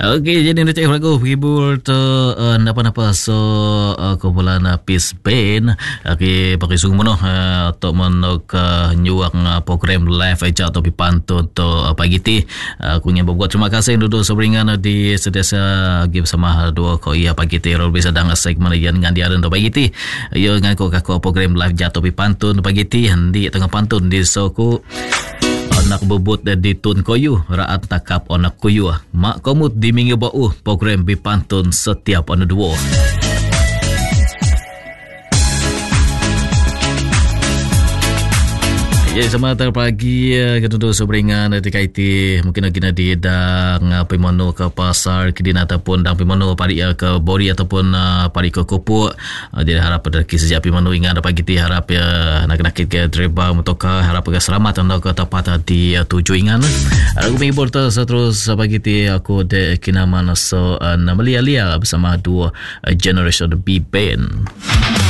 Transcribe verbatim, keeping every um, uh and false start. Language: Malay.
Okey, jadi nak cakap lagu hibur tu uh, napa-napa so uh, kumpulan uh, Peace Band. Okey, pakai sungguh mono uh, untuk menok uh, nyuak uh, program live aja atau pantun tu uh, pagi ti. Aku uh, berbuat terima kasih duduk seberingan uh, di setiasa give sama dua ko ia pagi ti ro bisa dang segmen yang dengan dia untuk pagi ti. Yo ngan ko kako program live jatuh pantun pagi ti di tengah pantun di soku anak bebut di tun koyu raat takap anak koyu mak komut di minggu bau program bipantun setiap anu dua. Ya, sama terpagi kita tu seberingan ketika itu mungkin lagi nak didang pemano ke pasar kedina ataupun dang pemano pari ke bori ataupun pari ke kopuk. Jadi harap pada kisah pemano ingat pagi ti harap ya nak nak ke driver motoka harap ke selamat untuk ke tempat di tuju ingat. Aku menghibur terus pagi ti aku de kinaman so namalia lia bersama dua generation B band.